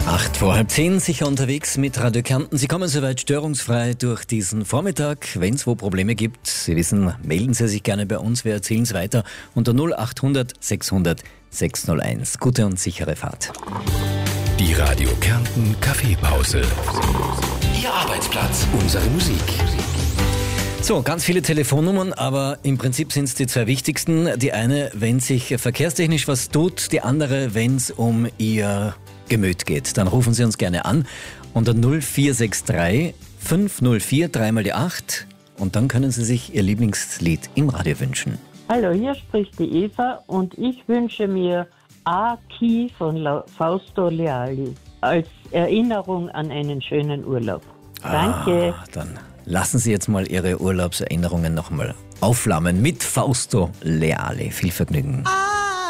8:30, sicher unterwegs mit Radio Kärnten. Sie kommen soweit störungsfrei durch diesen Vormittag. Wenn es wo Probleme gibt, Sie wissen, melden Sie sich gerne bei uns. Wir erzählen es weiter unter 0800 600 601. Gute und sichere Fahrt. Die Radio Kärnten Kaffeepause. Ihr Arbeitsplatz, unsere Musik. So, ganz viele Telefonnummern, aber im Prinzip sind es die zwei wichtigsten. Die eine, wenn sich verkehrstechnisch was tut, die andere, wenn es um Ihr Gemüt geht. Dann rufen Sie uns gerne an unter 0463 504 3 die 8 und dann können Sie sich Ihr Lieblingslied im Radio wünschen. Hallo, hier spricht die Eva und ich wünsche mir A-Key von Fausto Leali als Erinnerung an einen schönen Urlaub. Danke. Dann lassen Sie jetzt mal Ihre Urlaubserinnerungen nochmal aufflammen mit Fausto Leali. Viel Vergnügen.